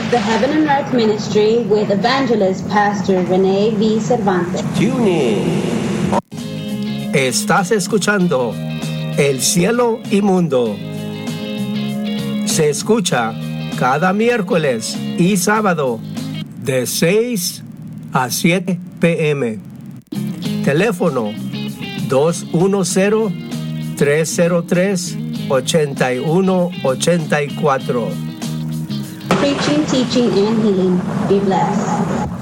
the Heaven and Earth Ministry with evangelist Pastor Rene V. Cervantes. Tune in. Estás escuchando El Cielo y Mundo. Se escucha cada miércoles y sábado de 6 a 7 p.m. Teléfono 210-303-8184. Preaching, teaching, and healing. Be blessed.